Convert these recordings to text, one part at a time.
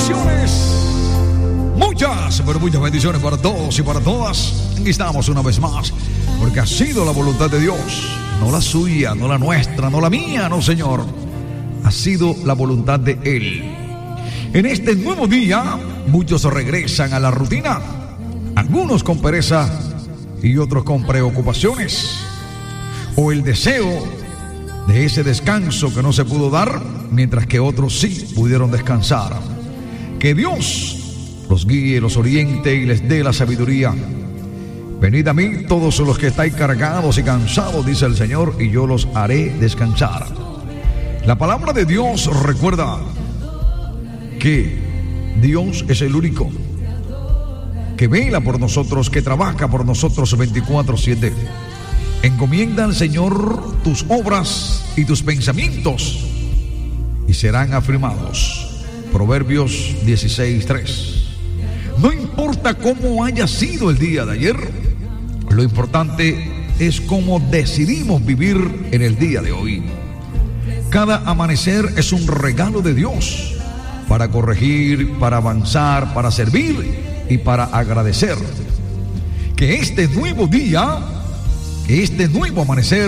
Bendiciones. Muchas, pero muchas bendiciones para todos y para todas. Aquí estamos una vez más, porque ha sido la voluntad de Dios, no la suya, no la nuestra, no la mía, no, Señor. Ha sido la voluntad de Él. En este nuevo día, muchos regresan a la rutina, algunos con pereza y otros con preocupaciones, o el deseo de ese descanso que no se pudo dar, mientras que otros sí pudieron descansar. Que Dios los guíe, los oriente y les dé la sabiduría. Venid a mí todos los que estáis cargados y cansados, dice el Señor, y yo los haré descansar. La palabra de Dios recuerda que Dios es el único que vela por nosotros, que trabaja por nosotros 24/7. Encomienda al Señor tus obras y tus pensamientos y serán afirmados. Proverbios 16:3. No importa cómo haya sido el día de ayer, lo importante es cómo decidimos vivir en el día de hoy. Cada amanecer es un regalo de Dios para corregir, para avanzar, para servir y para agradecer. Que este nuevo día, este nuevo amanecer,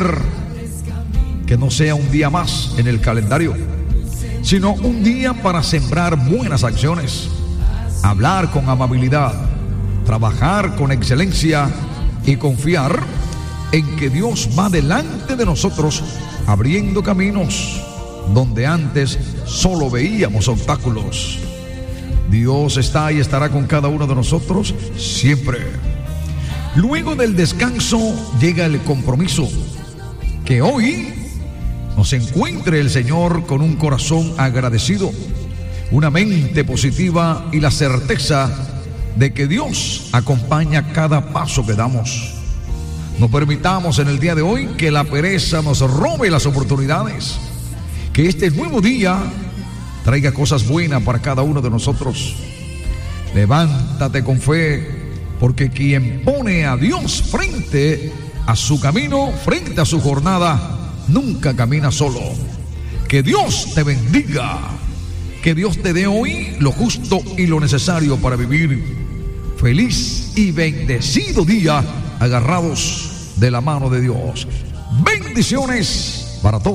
que no sea un día más en el calendario, sino un día para sembrar buenas acciones, hablar con amabilidad, trabajar con excelencia y confiar en que Dios va delante de nosotros, abriendo caminos donde antes solo veíamos obstáculos. Dios está y estará con cada uno de nosotros siempre. Luego del descanso llega el compromiso. Que hoy nos encuentre el Señor con un corazón agradecido, una mente positiva y la certeza de que Dios acompaña cada paso que damos. No permitamos en el día de hoy que la pereza nos robe las oportunidades. Que este nuevo día traiga cosas buenas para cada uno de nosotros. Levántate con fe, porque quien pone a Dios frente a su camino, frente a su jornada, nunca camina solo. Que Dios te bendiga. Que Dios te dé hoy lo justo y lo necesario para vivir feliz y bendecido día, agarrados de la mano de Dios. Bendiciones para todos.